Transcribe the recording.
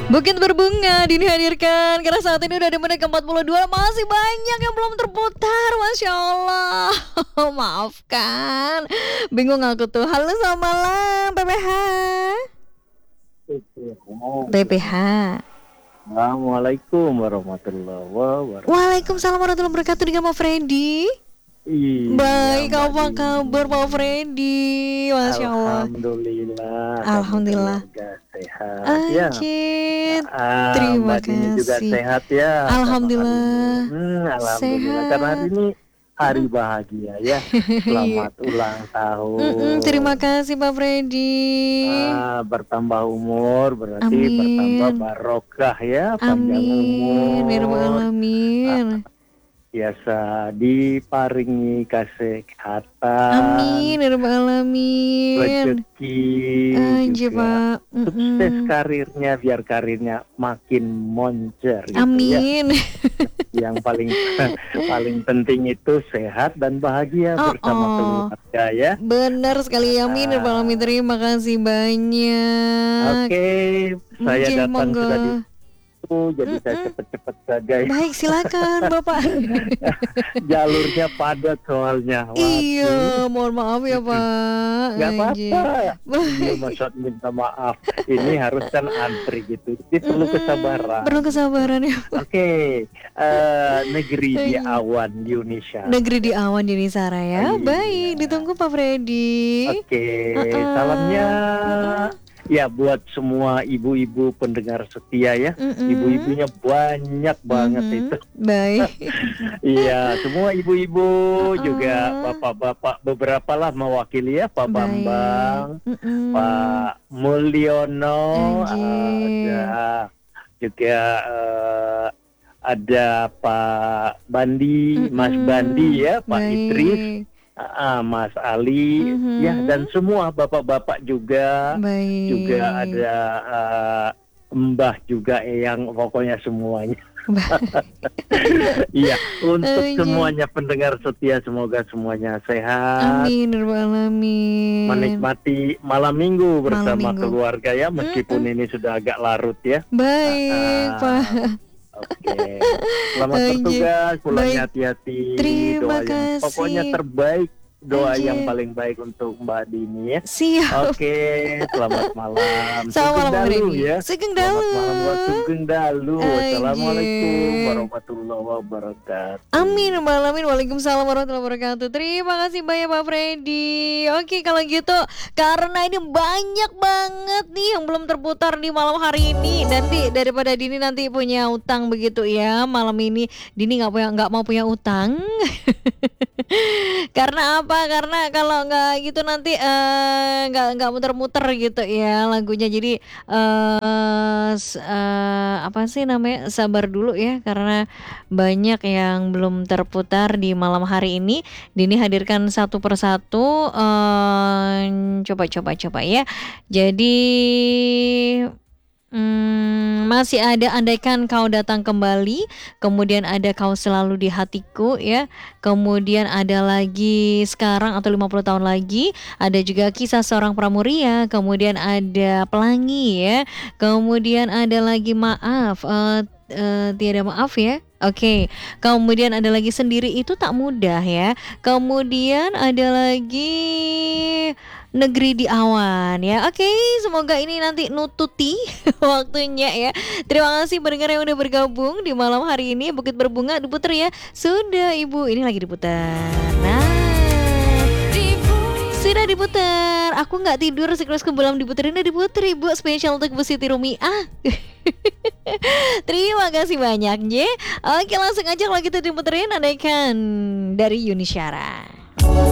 Bukit Berbunga dihadirkan karena saat ini udah di menit ke-42. Masih banyak yang belum terputar, Masya Allah. Maafkan, bingung aku tuh. Halo, selamat malam PPH. PPH. Assalamualaikum warahmatullahi wabarakatuh. Waalaikumsalam warahmatullahi wabarakatuh. Dengan Pak Freddy. Iya, Baik, Mbak apa Dini. kabar Pak Freddy? Masya Allah. Alhamdulillah. Alhamdulillah. Keluarga sehat ya. Anjir. Terima Mbak Dini juga kasih. sehat ya. Alhamdulillah. Alhamdulillah. Sehat. Karena hari ini hari bahagia ya. Selamat ulang tahun. Terima kasih Pak Freddy. Bertambah umur berarti Amin. bertambah barokah ya. Panjang Amin. Ya Rabbal umur. Alamin. Biasa diparingi kesehatan. Amin. Ya Rabbal Alamin. Rezeki Anjir juga. Pak. Sukses karirnya, biar karirnya makin moncer gitu ya. Amin. Yang paling penting itu sehat dan bahagia bersama keluarga ya. Benar sekali. Amin. Ya Rabbal Alamin. Terima kasih banyak. Oke, saya Oke, datang monggo. sudah di jadi saya cepet-cepet saja ya. Baik, silakan Bapak. Jalurnya padat soalnya. Iya, mohon maaf ya Pak. Gak Anjir. apa-apa. Iya, maksud minta maaf. Ini harus kan antri gitu. Jadi perlu kesabaran. Perlu kesabaran ya Pak. Oke, negeri di awan di Indonesia. Negeri di awan di Nisara ya. Iya. Baik, ditunggu Pak Freddy. Oke, salamnya ya buat semua ibu-ibu pendengar setia ya. Ibu-ibunya banyak banget itu. Baik. Iya, semua ibu-ibu juga bapak-bapak beberapa lah mewakili ya, Pak Baik. Bambang, Pak Mulyono, Anjir. ada juga ada Pak Bandi, Mas Bandi ya, Pak Baik. Idris, Mas Ali, ya dan semua bapak-bapak juga, Baik. juga ada Mbah juga yang pokoknya semuanya. Iya, untuk Anjir. semuanya pendengar setia semoga semuanya sehat. Amin. Ya Rabbal Alamin. Menikmati malam minggu bersama minggu. keluarga ya, meskipun ini sudah agak larut ya. Baik Pak. Oke, selamat Anjir. bertugas, pulangnya Baik. hati-hati. Terima Doa yang kasih. pokoknya terbaik, doa Anjir. yang paling baik untuk Mbak Dini ya. Siap. Oke, selamat malam. Selamat Sugeng malam dalu Freddy. ya. Sugeng Selamat dalu. malam buat Sugeng dalu. Anjir. Assalamualaikum warahmatullahi wabarakatuh. Amin. Alamin. Waalaikumsalam warahmatullahi wabarakatuh. Terima kasih banyak Pak Freddy. Oke, kalau gitu karena ini banyak banget nih yang belum terputar di malam hari ini. Nanti daripada Dini nanti punya utang begitu ya malam ini. Dini nggak mau punya utang. Karena apa? Karena kalau nggak gitu nanti nggak muter-muter gitu ya lagunya. Jadi apa sih namanya? Sabar dulu ya karena banyak yang belum terputar di malam hari ini. Dini hadirkan satu persatu. Coba ya. Jadi masih ada andaikan kau datang kembali, kemudian ada kau selalu di hatiku ya, kemudian ada lagi sekarang atau 50 tahun lagi, ada juga kisah seorang pramuria, kemudian ada pelangi ya, kemudian ada lagi maaf, tiada maaf ya. Oke, kemudian ada lagi sendiri itu tak mudah ya. Kemudian ada lagi negeri di awan ya. Oke, semoga ini nanti nututi waktunya ya. Terima kasih pendengar yang udah bergabung di malam hari ini. Bukit Berbunga diputer ya. Sudah Ibu, ini lagi diputar. Nah, sudah diputar. Aku nggak tidur, siklus belum diputerin, udah diputer Ibu. Spesial untuk Bu Siti Rumiah. Terima kasih banyak, Oke, langsung aja kalau kita diputerin andaikan dari Yuni Syara.